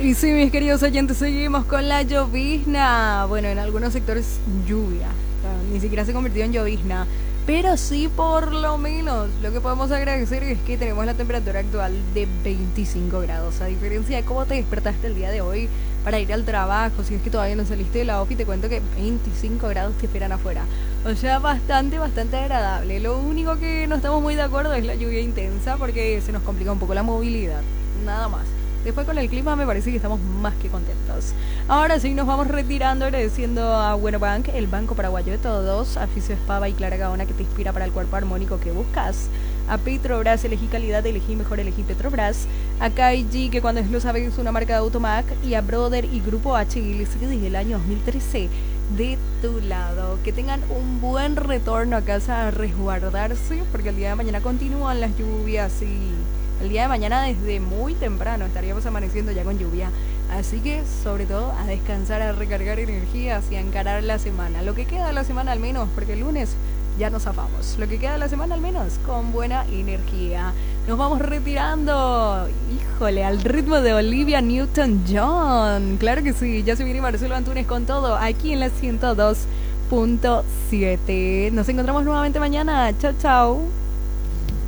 Y sí, mis queridos oyentes, seguimos con la llovizna. Bueno, en algunos sectores lluvia. Ni siquiera se ha convertido en llovizna. Pero sí, por lo menos, lo que podemos agradecer es que tenemos la temperatura actual de 25 grados. A diferencia de cómo te despertaste el día de hoy para ir al trabajo, si es que todavía no saliste de la ofi, te cuento que 25 grados te esperan afuera. O sea, bastante agradable. Lo único que no estamos muy de acuerdo es la lluvia intensa porque se nos complica un poco la movilidad. Nada más. Después con el clima me parece que estamos más que contentos. Ahora sí, nos vamos retirando agradeciendo a Buenobank, el banco paraguayo de todos, a Fisiospa y Clara Gaona, que te inspira para el cuerpo armónico que buscas, a Petrobras, elegí calidad, elegí mejor, elegí Petrobras, a KG, que cuando es lo sabes es una marca de Automac, y a Brother y Grupo H, desde el año 2013 de tu lado. Que tengan un buen retorno a casa a resguardarse, porque el día de mañana continúan las lluvias y el día de mañana desde muy temprano estaríamos amaneciendo ya con lluvia. Así que sobre todo a descansar, a recargar energías y a encarar la semana. Lo que queda de la semana al menos, porque el lunes ya nos zafamos. Lo que queda de la semana al menos con buena energía. Nos vamos retirando. Híjole, al ritmo de Olivia Newton-John. Claro que sí, ya se viene Marcelo Antunes con todo aquí en la 102.7. Nos encontramos nuevamente mañana. Chao, chao.